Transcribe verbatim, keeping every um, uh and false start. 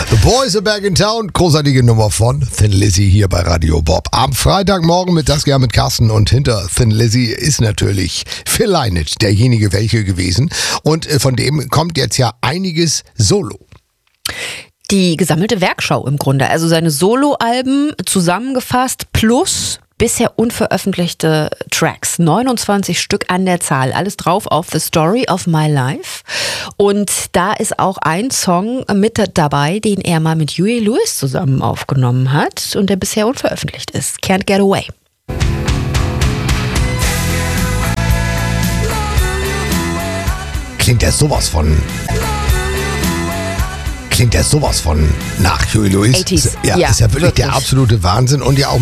The Boys are back in town. Großartige Nummer von Thin Lizzy hier bei Radio Bob. Am Freitagmorgen mit Das Jahr mit Carsten und hinter Thin Lizzy ist natürlich Phil Lynott, derjenige welche gewesen. Und von dem kommt jetzt ja einiges solo. Die gesammelte Werkschau im Grunde, also seine Soloalben zusammengefasst plus bisher unveröffentlichte Tracks, neunundzwanzig Stück an der Zahl, alles drauf auf The Story of My Life. Und da ist auch ein Song mit dabei, den er mal mit Huey Lewis zusammen aufgenommen hat und der bisher unveröffentlicht ist, Can't Get Away. Klingt ja sowas von... Klingt ja sowas von nach Huey Lewis. achtziger. Ja, Ja, ist ja wirklich, wirklich der absolute Wahnsinn und ja auch